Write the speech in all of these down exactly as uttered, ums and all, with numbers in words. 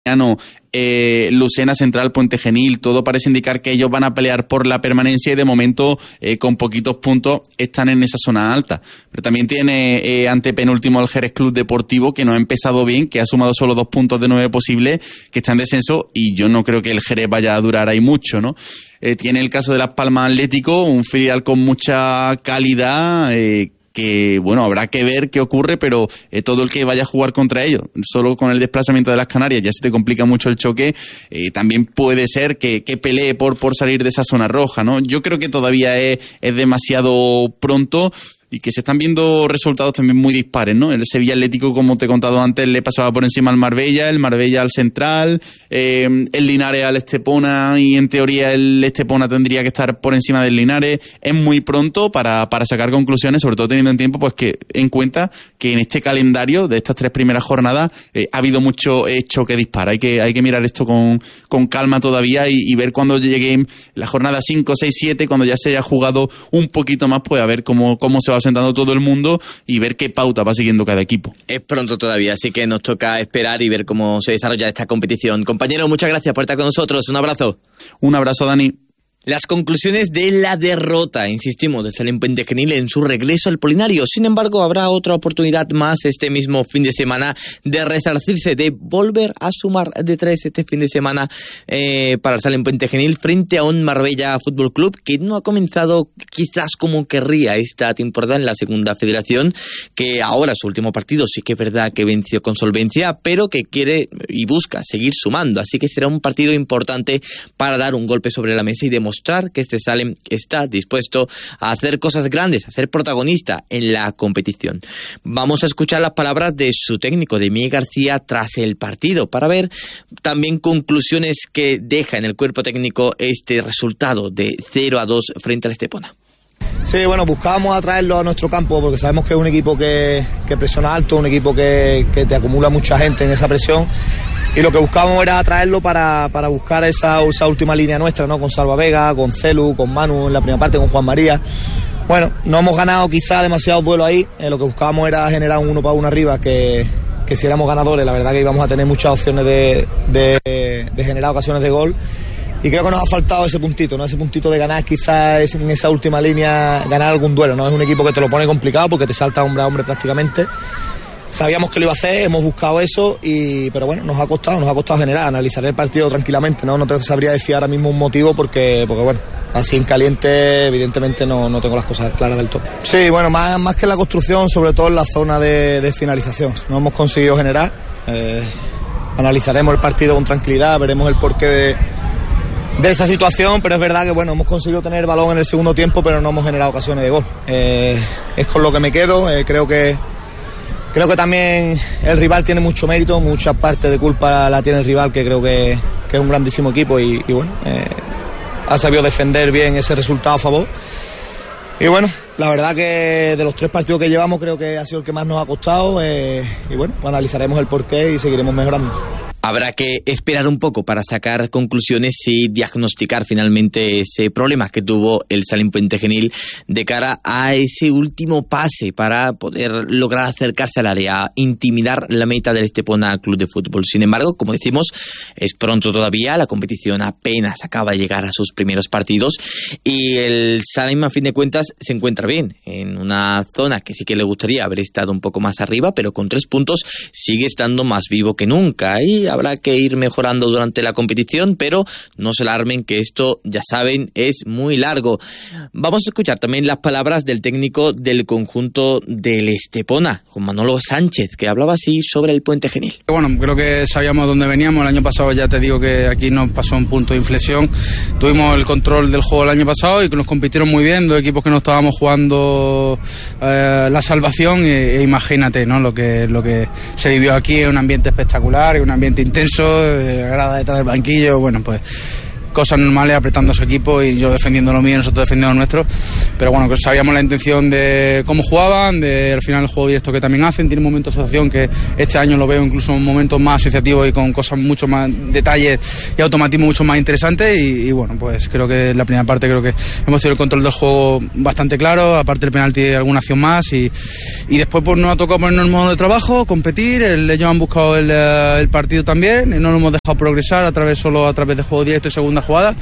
Eh, Lucena, Central, Puente Genil, todo parece indicar que ellos van a pelear por la permanencia y de momento eh, con poquitos puntos están en esa zona alta. Pero también tiene eh, antepenúltimo el Jerez Club Deportivo, que no ha empezado bien, que ha sumado solo dos puntos de nueve posibles, que está en descenso, y yo no creo que el Jerez vaya a durar ahí mucho, ¿no? Eh, tiene el caso de Las Palmas Atlético, un filial con mucha calidad, eh, que, bueno, habrá que ver qué ocurre, pero eh, todo el que vaya a jugar contra ellos, solo con el desplazamiento de las Canarias ya se te complica mucho el choque, eh, también puede ser que, que pelee por, por salir de esa zona roja, ¿no? Yo creo que todavía es, es demasiado pronto, y que se están viendo resultados también muy dispares, ¿no? El Sevilla Atlético, como te he contado antes, le pasaba por encima al Marbella, el Marbella al Central, eh, el Linares al Estepona, y en teoría el Estepona tendría que estar por encima del Linares. Es muy pronto para, para sacar conclusiones, sobre todo teniendo en tiempo, pues que en cuenta que en este calendario de estas tres primeras jornadas eh, ha habido mucho eh, choque dispara. Hay que, hay que mirar esto con, con calma todavía y, y ver cuando llegue la jornada cinco, seis, siete, cuando ya se haya jugado un poquito más, pues a ver cómo, cómo se va sentando todo el mundo y ver qué pauta va siguiendo cada equipo. Es pronto todavía, así que nos toca esperar y ver cómo se desarrolla esta competición. Compañero, muchas gracias por estar con nosotros. Un abrazo. Un abrazo, Dani. Las conclusiones de la derrota, insistimos, del Salem Puente Genil en su regreso al Polinario. Sin embargo, habrá otra oportunidad más este mismo fin de semana de resarcirse, de volver a sumar de tres este fin de semana eh, para el Salem Puente Genil frente a un Marbella Fútbol Club que no ha comenzado quizás como querría esta temporada en la segunda federación, que ahora su último partido sí que es verdad que venció con solvencia, pero que quiere y busca seguir sumando. Así que será un partido importante para dar un golpe sobre la mesa y demostrar mostrar que este Salem está dispuesto a hacer cosas grandes, a ser protagonista en la competición. Vamos a escuchar las palabras de su técnico, de Miguel García, tras el partido, para ver también conclusiones que deja en el cuerpo técnico este resultado de cero a dos frente al Estepona. Sí, bueno, buscábamos atraerlo a nuestro campo porque sabemos que es un equipo que, que presiona alto, un equipo que, que te acumula mucha gente en esa presión, y lo que buscábamos era atraerlo para, para buscar esa, esa última línea nuestra, ¿no? Con Salva Vega, con Celu, con Manu en la primera parte, con Juan María. Bueno, no hemos ganado quizá demasiados duelos ahí, eh, lo que buscábamos era generar un uno para uno arriba, que, que si éramos ganadores la verdad que íbamos a tener muchas opciones de, de, de generar ocasiones de gol. Y creo que nos ha faltado ese puntito, ¿no? Ese puntito de ganar quizás en esa última línea, ganar algún duelo, ¿no? Es un equipo que te lo pone complicado porque te salta hombre a hombre prácticamente. Sabíamos que lo iba a hacer, hemos buscado eso, y pero bueno, nos ha costado, nos ha costado generar. Analizaré el partido tranquilamente, ¿no? No te sabría decir ahora mismo un motivo porque, porque bueno, así en caliente evidentemente no, no tengo las cosas claras del todo. Sí, bueno, más, más que la construcción, sobre todo en la zona de, de finalización. No hemos conseguido generar. Eh, analizaremos el partido con tranquilidad, veremos el porqué de... de esa situación, pero es verdad que bueno, hemos conseguido tener balón en el segundo tiempo, pero no hemos generado ocasiones de gol. Eh, es con lo que me quedo. Eh, creo que creo que también el rival tiene mucho mérito, mucha parte de culpa la tiene el rival, que creo que, que es un grandísimo equipo y, y bueno, eh, ha sabido defender bien ese resultado a favor. Y bueno, la verdad que de los tres partidos que llevamos creo que ha sido el que más nos ha costado, eh, y bueno, pues analizaremos el porqué y seguiremos mejorando. Habrá que esperar un poco para sacar conclusiones y diagnosticar finalmente ese problema que tuvo el Salem Puente Genil de cara a ese último pase para poder lograr acercarse al área, intimidar la meta del Estepona Club de Fútbol. Sin embargo, como decimos, es pronto todavía, la competición apenas acaba de llegar a sus primeros partidos y el Salem, a fin de cuentas, se encuentra bien en una zona que sí que le gustaría haber estado un poco más arriba, pero con tres puntos sigue estando más vivo que nunca y habrá que ir mejorando durante la competición, pero no se alarmen que esto, ya saben, es muy largo. Vamos a escuchar también las palabras del técnico del conjunto del Estepona, Juan Manolo Sánchez, que hablaba así sobre el Puente Genil. Bueno, creo que sabíamos dónde veníamos. El año pasado ya te digo que aquí nos pasó un punto de inflexión. Tuvimos el control del juego el año pasado y que nos compitieron muy bien, dos equipos que no estábamos jugando eh, la salvación, e, e imagínate, ¿no? Lo que, lo que se vivió aquí, es un ambiente espectacular, es un ambiente intenso, eh, grada detrás del banquillo. Bueno, pues cosas normales, apretando a su equipo y yo defendiendo lo mío, nosotros defendiendo lo nuestro. Pero bueno, que sabíamos la intención de cómo jugaban, de al final el juego directo que también hacen. Tiene momentos de asociación que este año lo veo incluso en momentos más asociativos y con cosas mucho más, detalles y automatismo mucho más interesantes. Y, y bueno, pues creo que en la primera parte creo que hemos tenido el control del juego bastante claro, aparte del penalti alguna acción más y, y después pues nos ha tocado ponernos en modo de trabajo, competir. El, ellos han buscado el, el partido también y no lo hemos dejado progresar a través solo a través de juego directo y segunda jugada.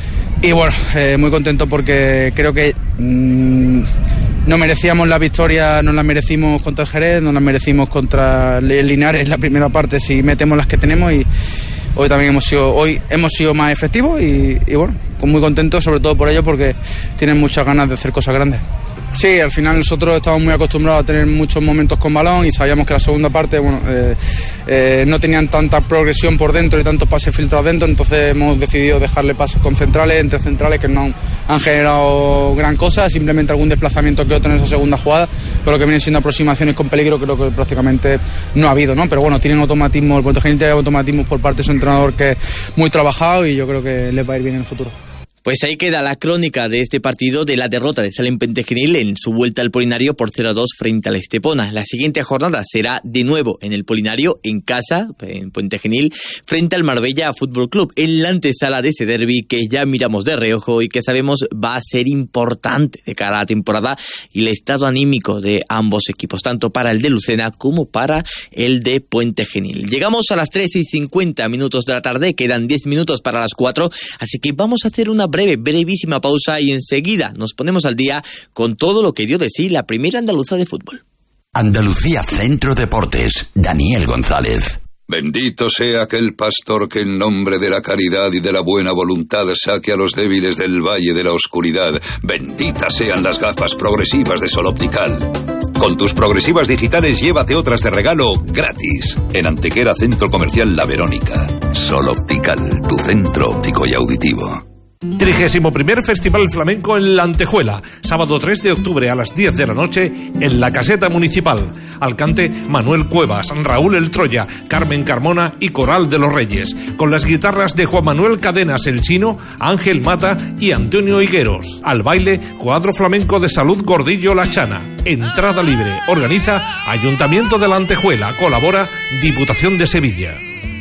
Y bueno, eh, muy contento porque creo que mmm, no merecíamos la victoria, no la merecimos contra el Jerez, no la merecimos contra el Linares en la primera parte si metemos las que tenemos y hoy también hemos sido hoy hemos sido más efectivos y, y bueno, muy contentos sobre todo por ello porque tienen muchas ganas de hacer cosas grandes. Sí, al final nosotros estamos muy acostumbrados a tener muchos momentos con balón y sabíamos que la segunda parte bueno, eh, eh, no tenían tanta progresión por dentro y tantos pases filtrados dentro, entonces hemos decidido dejarle pases con centrales, entre centrales que no han generado gran cosa, simplemente algún desplazamiento que otro en esa segunda jugada, pero lo que vienen siendo aproximaciones con peligro creo que prácticamente no ha habido, ¿no? Pero bueno, tienen automatismo, el Puerto tiene automatismo por parte de su entrenador que es muy trabajado y yo creo que les va a ir bien en el futuro. Pues ahí queda la crónica de este partido, de la derrota de Salem Pentegenil en su vuelta al Polinario por cero a dos frente al Estepona. La siguiente jornada será de nuevo en el Polinario, en casa, en Pentegenil, frente al Marbella Fútbol Club, en la antesala de ese derbi que ya miramos de reojo y que sabemos va a ser importante de cara a la temporada y el estado anímico de ambos equipos, tanto para el de Lucena como para el de Puentegenil. Llegamos a las tres y cincuenta minutos de la tarde, quedan diez minutos para las cuatro, así que vamos a hacer una breve, brevísima pausa y enseguida nos ponemos al día con todo lo que dio de sí la primera andaluza de fútbol. Andalucía Centro Deportes, Daniel González. Bendito sea aquel pastor que en nombre de la caridad y de la buena voluntad saque a los débiles del valle de la oscuridad. Benditas sean las gafas progresivas de Sol Optical. Con tus progresivas digitales llévate otras de regalo gratis. En Antequera Centro Comercial La Verónica. Sol Optical, tu centro óptico y auditivo. Trigésimo primer Festival Flamenco en La Antejuela, sábado tres de octubre a las diez de la noche en la Caseta Municipal. Alcante Manuel Cuevas, Raúl El Troya, Carmen Carmona y Coral de los Reyes, con las guitarras de Juan Manuel Cadenas el Chino, Ángel Mata y Antonio Higueros. Al baile, Cuadro Flamenco de Salud Gordillo La Chana. Entrada libre. Organiza Ayuntamiento de La Antejuela. Colabora Diputación de Sevilla.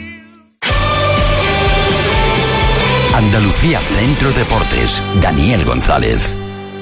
Andalucía Centro Deportes, Daniel González.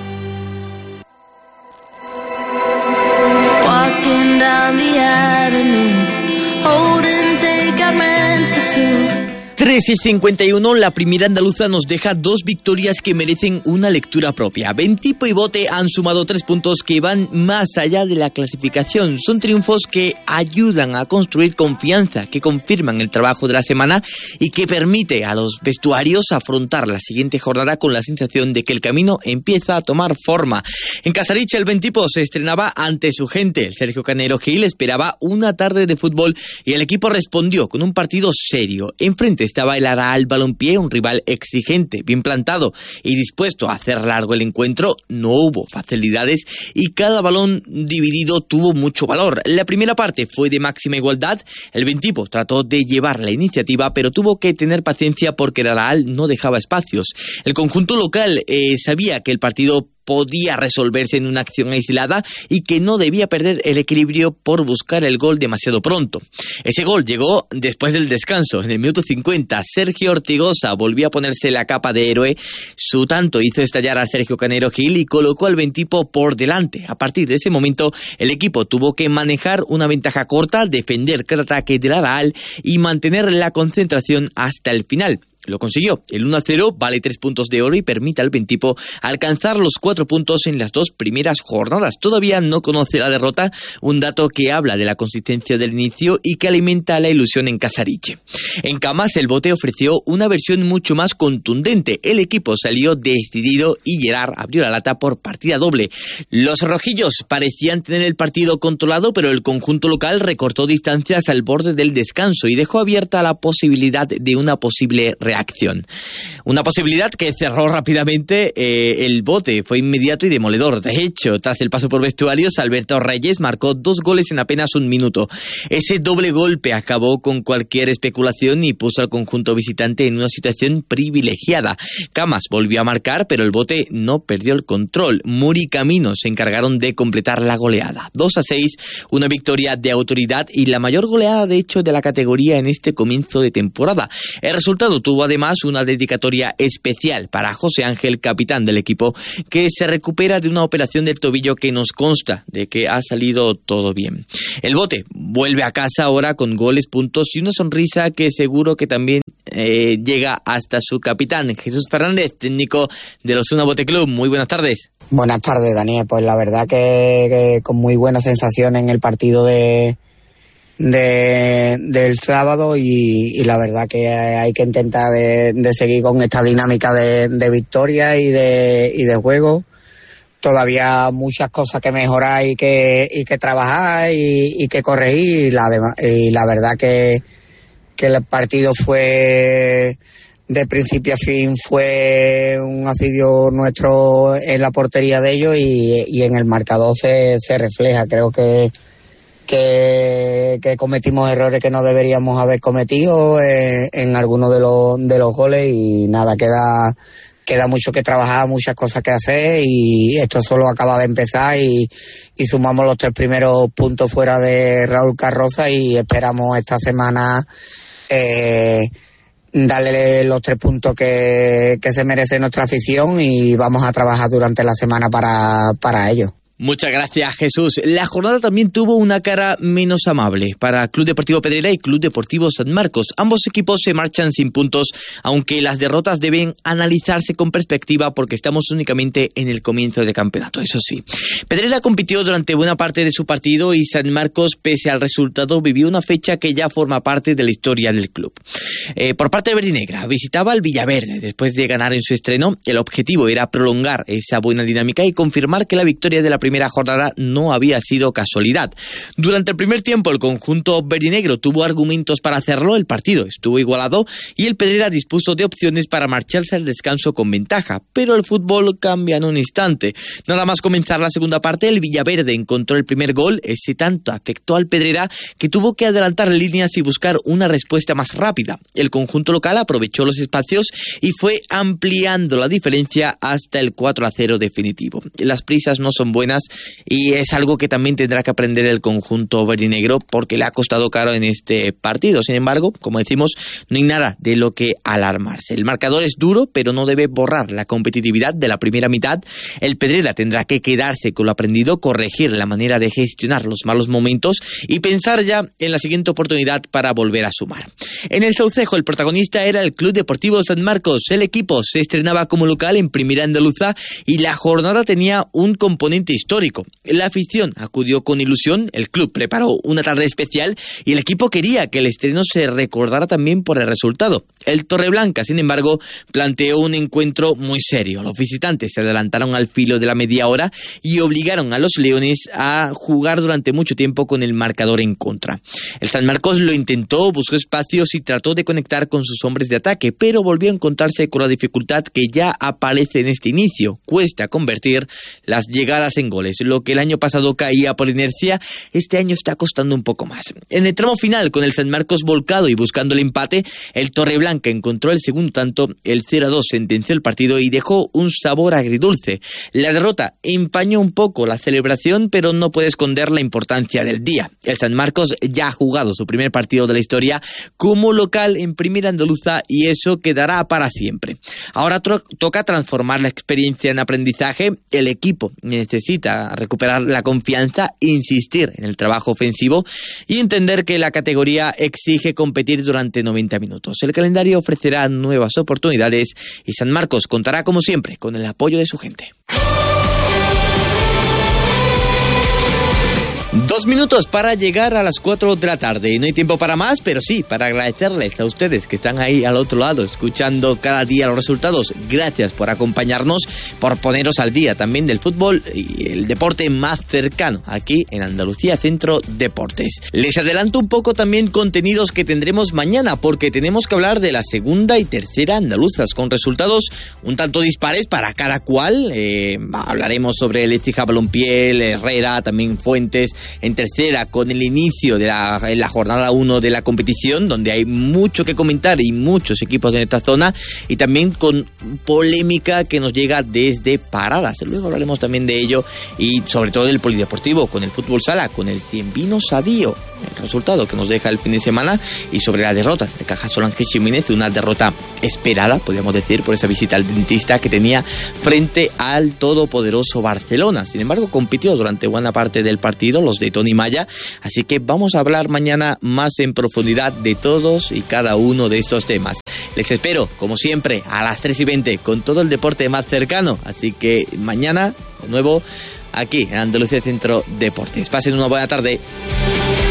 Walking down the avenue, holding take I meant for two. tres y cincuenta y uno, la primera andaluza nos deja dos victorias que merecen una lectura propia. Bentipo y Bote han sumado tres puntos que van más allá de la clasificación. Son triunfos que ayudan a construir confianza, que confirman el trabajo de la semana y que permite a los vestuarios afrontar la siguiente jornada con la sensación de que el camino empieza a tomar forma. En Casariche el Bentipo se estrenaba ante su gente. El Sergio Canero Gil esperaba una tarde de fútbol y el equipo respondió con un partido serio. Enfrente estaba el Araal Balompié, un rival exigente, bien plantado y dispuesto a hacer largo el encuentro. No hubo facilidades y cada balón dividido tuvo mucho valor. La primera parte fue de máxima igualdad. El Bentipo trató de llevar la iniciativa, pero tuvo que tener paciencia porque el Araal no dejaba espacios. El conjunto local eh, sabía que el partido podía resolverse en una acción aislada y que no debía perder el equilibrio por buscar el gol demasiado pronto. Ese gol llegó después del descanso. En el minuto cincuenta, Sergio Ortigosa volvió a ponerse la capa de héroe. Su tanto hizo estallar a Sergio Canero Gil y colocó al Bentipo por delante. A partir de ese momento, el equipo tuvo que manejar una ventaja corta, defender cada ataque del Araal y mantener la concentración hasta el final. Lo consiguió. El uno a cero vale tres puntos de oro y permite al Bentipo alcanzar los cuatro puntos en las dos primeras jornadas. Todavía no conoce la derrota, un dato que habla de la consistencia del inicio y que alimenta la ilusión en Casariche. En Camas, el Bote ofreció una versión mucho más contundente. El equipo salió decidido y Gerard abrió la lata por partida doble. Los rojillos parecían tener el partido controlado, pero el conjunto local recortó distancias al borde del descanso y dejó abierta la posibilidad de una posible reacción. reacción. Una posibilidad que cerró rápidamente eh, el bote, fue inmediato y demoledor. De hecho, tras el paso por vestuarios, Alberto Reyes marcó dos goles en apenas un minuto. Ese doble golpe acabó con cualquier especulación y puso al conjunto visitante en una situación privilegiada. Camas volvió a marcar, pero el bote no perdió el control. Muri y Camino se encargaron de completar la goleada. dos a seis, una victoria de autoridad y la mayor goleada de hecho de la categoría en este comienzo de temporada. El resultado tuvo además una dedicatoria especial para José Ángel, capitán del equipo, que se recupera de una operación del tobillo que nos consta de que ha salido todo bien. El bote vuelve a casa ahora con goles, puntos y una sonrisa que seguro que también eh, llega hasta su capitán, Jesús Fernández, técnico del Osuna Bote Club. Muy buenas tardes. Buenas tardes, Daniel. Pues la verdad que, que con muy buena sensación en el partido de, de del sábado y, y la verdad que hay que intentar de, de seguir con esta dinámica de, de victoria y de, y de juego. Todavía muchas cosas que mejorar y que, y que trabajar y, y que corregir. Y la, y la verdad que, que el partido fue... de principio a fin fue un asidio nuestro en la portería de ellos y, y en el marcador se, se refleja. Creo que, que, que cometimos errores que no deberíamos haber cometido en, en algunos de los, de los goles y nada, queda, queda mucho que trabajar, muchas cosas que hacer y esto solo acaba de empezar y, y sumamos los tres primeros puntos fuera de Raúl Carroza y esperamos esta semana eh, darle los tres puntos que, que se merece nuestra afición y vamos a trabajar durante la semana para, para ello. Muchas gracias, Jesús. La jornada también tuvo una cara menos amable para Club Deportivo Pedrera y Club Deportivo San Marcos. Ambos equipos se marchan sin puntos, aunque las derrotas deben analizarse con perspectiva porque estamos únicamente en el comienzo del campeonato, eso sí. Pedrera compitió durante buena parte de su partido y San Marcos, pese al resultado, vivió una fecha que ya forma parte de la historia del club. Eh, por parte de Verdinegra, visitaba al Villaverde después de ganar en su estreno. El objetivo era prolongar esa buena dinámica y confirmar que la victoria de la primera jornada no había sido casualidad. Durante el primer tiempo el conjunto verdinegro tuvo argumentos para hacerlo, el partido estuvo igualado y el Pedrera dispuso de opciones para marcharse al descanso con ventaja, pero el fútbol cambia en un instante. Nada más comenzar la segunda parte, el Villaverde encontró el primer gol, ese tanto afectó al Pedrera que tuvo que adelantar líneas y buscar una respuesta más rápida. El conjunto local aprovechó los espacios y fue ampliando la diferencia hasta el cuatro a cero definitivo. Las prisas no son buenas y es algo que también tendrá que aprender el conjunto verdinegro porque le ha costado caro en este partido. Sin embargo, como decimos, no hay nada de lo que alarmarse. El marcador es duro, pero no debe borrar la competitividad de la primera mitad. El Pedrera tendrá que quedarse con lo aprendido, corregir la manera de gestionar los malos momentos y pensar ya en la siguiente oportunidad para volver a sumar. En el Saucejo, el protagonista era el Club Deportivo San Marcos. El equipo se estrenaba como local en Primera Andaluza y la jornada tenía un componente histórico. La afición acudió con ilusión, el club preparó una tarde especial y el equipo quería que el estreno se recordara también por el resultado. El Torreblanca, sin embargo, planteó un encuentro muy serio. Los visitantes se adelantaron al filo de la media hora y obligaron a los leones a jugar durante mucho tiempo con el marcador en contra. El San Marcos lo intentó, buscó espacios y trató de conectar con sus hombres de ataque, pero volvió a encontrarse con la dificultad que ya aparece en este inicio. Cuesta convertir las llegadas en goles. Lo que el año pasado caía por inercia, este año está costando un poco más. En el tramo final, con el San Marcos volcado y buscando el empate, el Torreblanca encontró el segundo tanto, el cero a dos sentenció el partido y dejó un sabor agridulce. La derrota empañó un poco la celebración, pero no puede esconder la importancia del día. El San Marcos ya ha jugado su primer partido de la historia como local en Primera Andaluza y eso quedará para siempre. Ahora tro- toca transformar la experiencia en aprendizaje. El equipo necesita recuperar la confianza, insistir en el trabajo ofensivo y entender que la categoría exige competir durante noventa minutos. El calendario ofrecerá nuevas oportunidades y San Marcos contará como siempre con el apoyo de su gente. Dos minutos para llegar a las cuatro de la tarde. No hay tiempo para más, pero sí, para agradecerles a ustedes que están ahí al otro lado, escuchando cada día los resultados. Gracias por acompañarnos, por poneros al día también del fútbol y el deporte más cercano aquí en Andalucía Centro Deportes. Les adelanto un poco también contenidos que tendremos mañana, porque tenemos que hablar de la segunda y tercera andaluzas, con resultados un tanto dispares para cada cual. Eh, hablaremos sobre el Écija Balompié, el Herrera, también Fuentes. En tercera, con el inicio de la, en la jornada uno de la competición, donde hay mucho que comentar y muchos equipos en esta zona, y también con polémica que nos llega desde Paradas. Luego hablaremos también de ello y sobre todo del polideportivo, con el fútbol sala, con el Cienvino Sadío, el resultado que nos deja el fin de semana, y sobre la derrota de Cajasol Ángel Jiménez, una derrota esperada, podríamos decir, por esa visita al dentista que tenía frente al todopoderoso Barcelona. Sin embargo, compitió durante buena parte del partido los de Tony Maya, así que vamos a hablar mañana más en profundidad de todos y cada uno de estos temas. Les espero, como siempre, a las tres y veinte con todo el deporte más cercano, así que mañana, de nuevo, aquí en Andalucía Centro Deportes. Pasen una buena tarde.